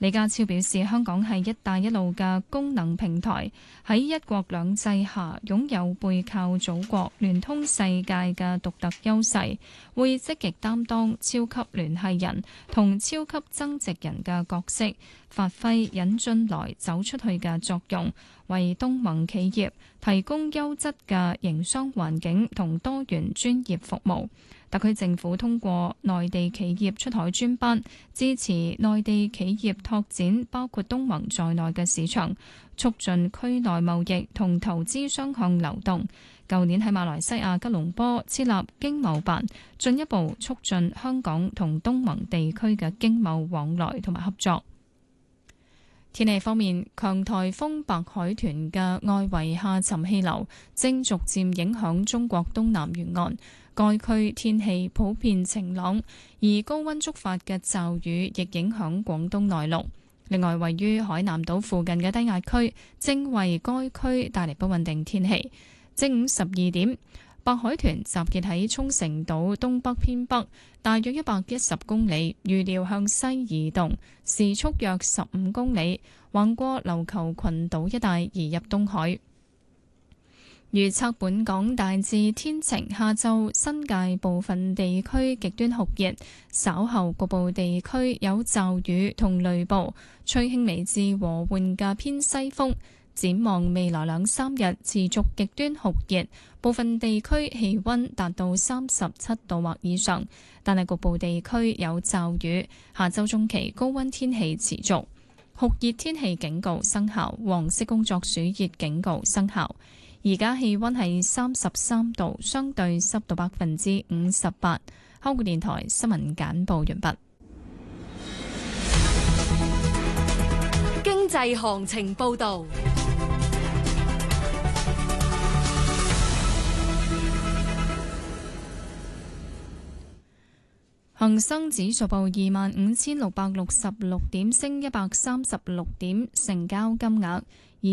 李家超表示，香港係一帶一路嘅功能平台，喺一國兩制下擁有背靠祖國、聯通世界嘅獨特優勢，會積極擔當超級聯繫人同超級增值人嘅角色，發揮引進來走出去嘅作用，為東盟企業提供優質嘅營商環境同多元專業服務。特區政府通過內地企業出海專班，支持內地企業拓展包括東盟在內嘅市場，促進區內貿易同投資雙向流動。舊年喺馬來西亞吉隆坡設立經貿辦，進一步促進香港同東盟地區嘅經貿往來同埋合作。天氣方面，強颱風白海豚嘅外圍下沉氣流正逐漸影響中國東南沿岸，該區天氣普遍晴朗，而高溫觸發嘅驟雨亦影響廣東內陸。另外，位於海南島附近嘅低壓區正為該區帶嚟不穩定天氣。正午12點，白海豚集結喺沖繩島東北偏北，大約110公里，預料向西移動，時速約15公里，橫過琉球群島一帶移入東海。預測本港大致天晴，下晝新界部分地區極端酷熱，稍後局部地區有驟雨同雷暴，吹輕微至和緩嘅偏西風。展望未來2-3日持續極端酷熱，部分地區氣溫達到37度或以上，但係局部地區有驟雨。下週中期高溫天氣持續，酷熱天氣警告生效，黃色工作暑熱警告生效。而家氣溫係33度，相對濕度58%。香港電台新聞簡報完畢。 經濟行情報道。 恒生指數報25,666點，升136點，成交金額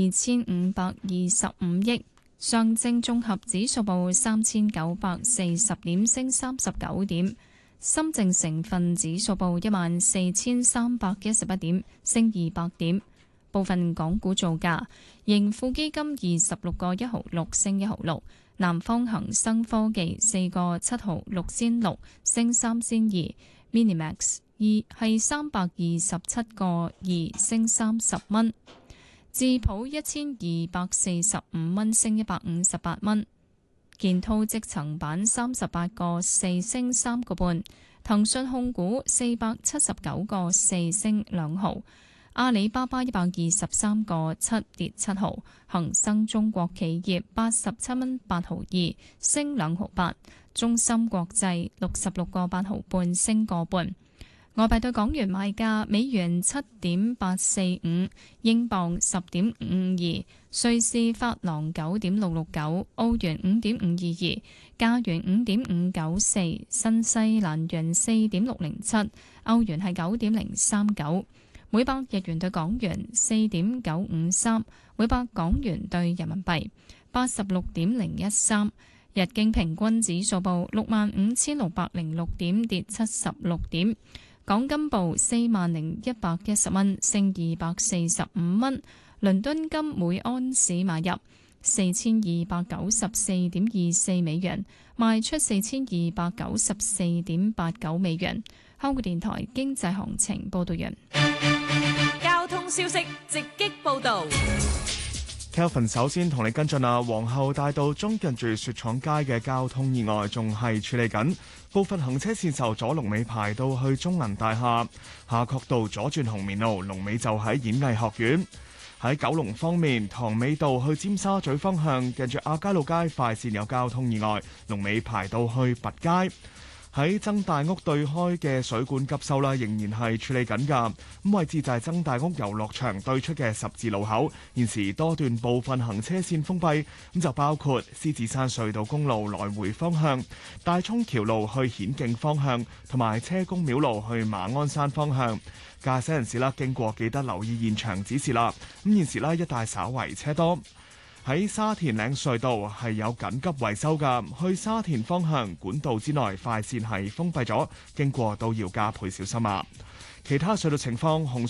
2,525億。上證綜合指數報3,940點，升39點。深證成分指數報14,311點，升200點。部分港股造價：盈富基金26個1毫6，升1毫6；南方恒生科技4個7毫6仙6，升3仙2；Minimax 係327個2，升30蚊；智普1245蚊，升158蚊；建滔積層板38個4，升3個半；騰訊控股479個4，升2毫。阿里巴巴123個7，跌7毫，恒生中國企業87蚊8毫2，升2毫8，中芯國際66個8毫半，升個半。外幣對港元買價：美元7.845，英鎊10.552，瑞士法郎9.669，澳元5.522，加元5.594，新西蘭元4.607，歐元係9.039。每百日元對港元4.953，每百港元對人民幣86.013。日經平均指數報65,606點，跌76點。港金報40,110蚊，升245蚊。倫敦金每安士買入4,294.24美元，賣出4,294.89美元。香港電台經濟行情報道完。 交通消息直擊報道。 Kelvin 首先同你跟進皇后大道中近住雪廠街嘅交通意外仲係處理緊，部分行車線受阻，龍尾排到去中銀大廈。夏慤道左轉紅棉路，龍尾就喺演藝學院。喺九龍方面，塘尾道去尖沙咀方向近住亞皆老街快線有交通意外，龍尾排到去拔街。喺曾大屋對開嘅水管急修仍然係處理緊㗎。咁位置就係曾大屋遊樂場對出嘅十字路口，現時多段部分行車線封閉，咁就包括獅子山隧道公路來回方向、大涌橋路去顯徑方向，同埋車公廟路去馬鞍山方向。駕駛人士經過記得留意現場指示啦。咁現時一帶稍為車多。喺沙田嶺隧道係有緊急維修㗎，去沙田方向管道之內快線係封閉咗，經過都要加倍小心啊。其他隧道情況，紅